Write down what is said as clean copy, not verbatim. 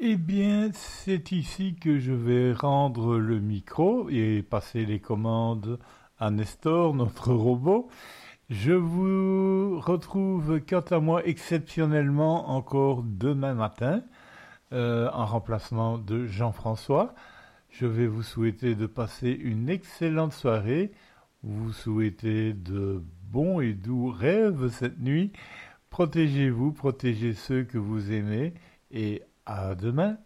Eh bien, c'est ici que je vais rendre le micro et passer les commandes à Nestor, notre robot. Je vous retrouve quant à moi exceptionnellement encore demain matin en remplacement de Jean-François. Je vais vous souhaiter de passer une excellente soirée, vous souhaiter de bons et doux rêves cette nuit. Protégez-vous, protégez ceux que vous aimez et à demain.